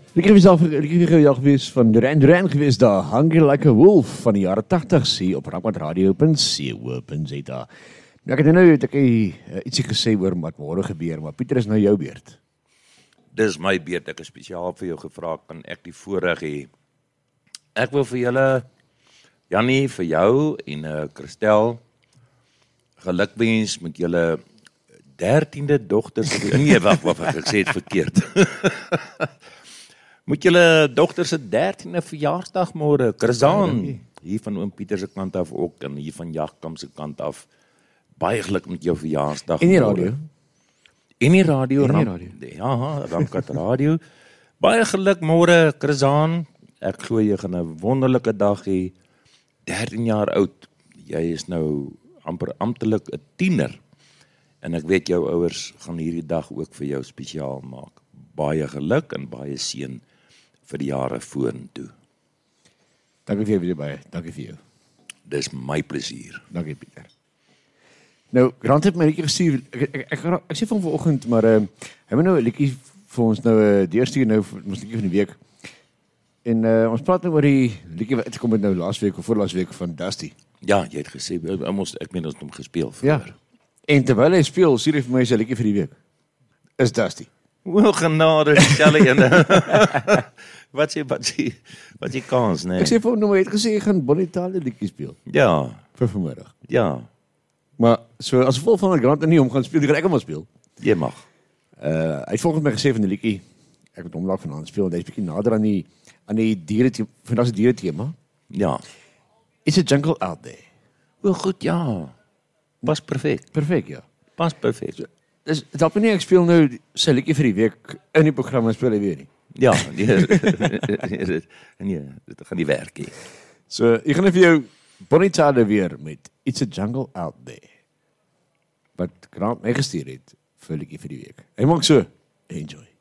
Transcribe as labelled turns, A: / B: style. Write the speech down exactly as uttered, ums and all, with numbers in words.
A: Lieke was al lieke gewees van Duran Duran gewees daar, Hungry Like a Wolf van die jare tachtig, sê op rakwatradio punt co punt za. Nou ek het nou het ek uh, ietsie gesê oor wat môre gebeur, maar Pieter is nou jou beurt.
B: Dis my beurt, ek het spesiaal vir jou gevra, kan ek die voorreg hê? Ek wil vir julle, Jannie, vir jou en uh, Christel, gelukwens met julle dertiende dogters, nee, wacht, wacht, ek sê het verkeerd. Moet julle dogter se dertiende verjaarsdag môre, Chrisaan, hier van oom Pieter se kant af ook, en hier van Jagkamp se kant af, baie geluk met jou verjaarsdag.
A: En die radio.
B: En die radio.
A: En die radio.
B: Ja, Ramkat Radio. Baie geluk môre, Chrisaan, ek glo jy gaan 'n wonderlike dag hê, dertien jaar oud, jy is nou amper amptelik 'n tiener, en ek weet jou ouers gaan hierdie dag ook vir jou spesiaal maak. Baie geluk en baie seën vir die jare vorentoe.
A: Dankie vir jou baie, dankie vir jou.
B: Dis my plesier.
A: Dankie Pieter. Nou, Grant het my 'n liedjie gestuur, ek, ek, ek, ek, ek sê van vanoggend, maar uh, hy moet nou 'n liedjie vir ons nou uh, deurstuur nou, ons liedjie van die week. En uh, ons praat nou oor die liedjie wat uitgekom het nou laas week of voorlaas week van Dusty.
B: Ja, jy het gesê, ons, ek meen ons het hom gespeel vir.
A: Ja, en terwyl hy speel, stuur hy vir my sy liedjie vir die week. Is Dusty.
B: O, genade, stel jy in. Wat sê, wat sê, wat sê kans, nee?
A: Ek sê vir hom, nou, hy het gesê, hy gaan Bonnie Tyler liedjie speel.
B: Ja.
A: Vir vanmiddag.
B: Ja.
A: Maar, so, as gevolg van dat Grant nie om gaan speel, die gaan ek hom speel.
B: Jy mag.
A: Uh, hy het volgens my gesê van die liedjie, ek het hom laat vanaand speel, en hy is bietjie nader aan die, aan die diere, vandag is die diere thema.
B: Ja.
A: Is a jungle out there?
B: O, goed, ja. Pas perfect.
A: Perfect, ja.
B: Pas perfect.
A: So, dus, dat nie, ek speel nou sy liedjie vir die week in die program en speel hy weer nie.
B: Ja, nee, nee, dit gaan nie werk nie.
A: So, ek gaan vir jou Bonnie Tyler weer met It's a Jungle Out There. Wat Grant my gestuur het vir liedjie vir die week. Hy maak so, enjoy.